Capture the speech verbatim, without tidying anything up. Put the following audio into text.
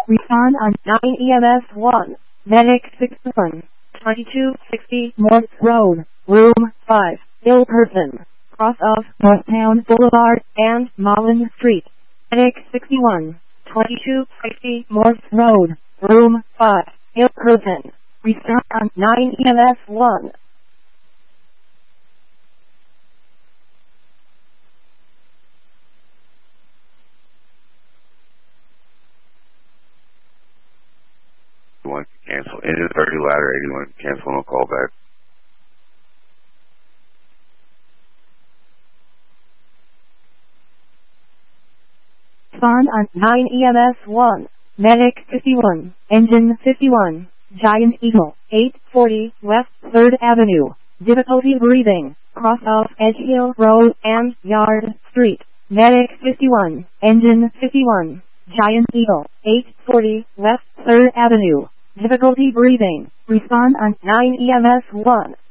Respond on nine E M S one. Medic sixty-one. twenty-two sixty Morse Road, Room five, ill person. Cross of Northtown Boulevard and Mullen Street. Medic sixty-one. twenty-two sixty Morse Road, Room five, ill person. Respond on nine E M S one. eighty-one cancel. Engine thirty ladder eighty-one cancel, no call back. Respond on nine E M S one. Medic fifty-one. Engine fifty-one. Giant Eagle. eight forty West third Avenue. Difficulty breathing. Cross of Edge Hill Road and Yard Street. Medic fifty-one. Engine fifty-one. Giant Eagle. eight forty West third Avenue. Difficulty breathing. Respond on nine E M S one.